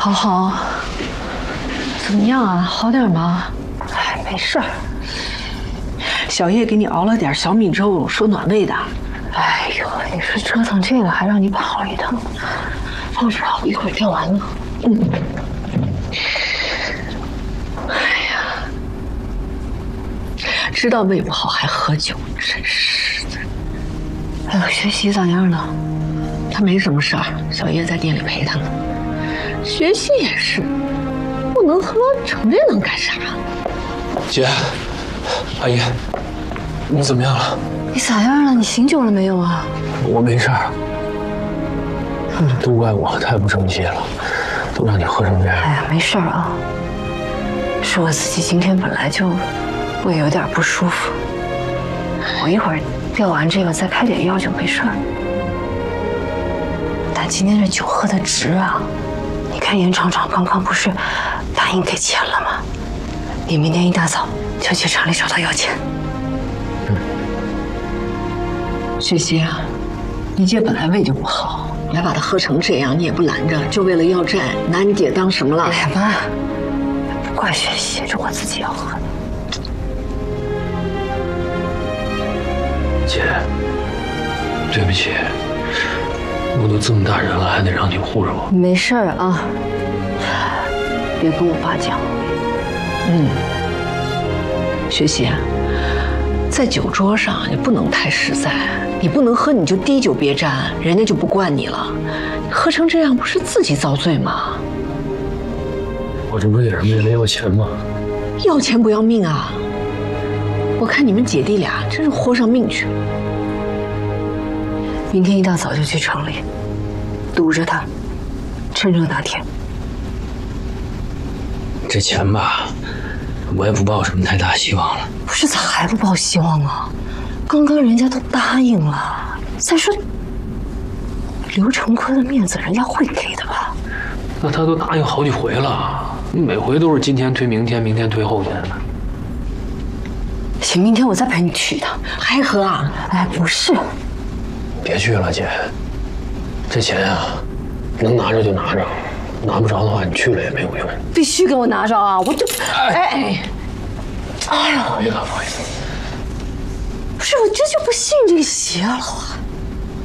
好好，怎么样啊？好点吗？ 哎，没事儿。 小叶给你熬了点小米粥，说暖胃的。 哎呦，你说折腾这个还让你跑一趟，放着吧，我一会儿调完了。 哎呀，知道胃不好还喝酒，真是的。 哎呦，学习咋样了？ 他没什么事儿，小叶在店里陪他呢。学习也是，不能喝成这能干啥？ 姐，阿姨，你怎么样了？ 你咋样了？你醒酒了没有啊？ 我没事儿，都怪我太不争气了，都让你喝成这样。 哎呀，没事儿啊，是我自己今天本来就胃有点不舒服，我一会儿调完这个再开点药就没事儿。但今天这酒喝的值啊！你看严厂长刚刚不是答应给钱了吗？你明天一大早就去厂里找他要钱。 雪溪啊，你姐本来胃就不好，你还把她喝成这样，你也不拦着，就为了要债，拿你姐当什么了？ 哎呀妈，不怪雪溪，这我自己要喝的。 姐，对不起，我都这么大人了，还得让你护着我。 没事儿啊，别跟我爸讲。 雪溪啊，在酒桌上你不能太实在，你不能喝你就滴酒别沾，人家就不惯你了。喝成这样不是自己遭罪吗？ 我这不也是为了要钱吗？ 要钱不要命啊！我看你们姐弟俩真是豁上命去了。 明天一大早就去城里，堵着他，趁热打铁。 这钱吧，我也不抱什么太大希望了。 不是，咋还不抱希望啊？刚刚人家都答应了。再说，刘成坤的面子人家会给的吧？ 那他都答应好几回了，每回都是今天推明天，明天推后天的。 行，明天我再陪你去一趟。 还喝啊？ 哎，不是， 别去了，姐。这钱啊，能拿着就拿着，拿不着的话，你去了也没有用。 必须给我拿着啊！我就，哎呦， 不好意思，不好意思。 不是，我这就不信这个邪了啊！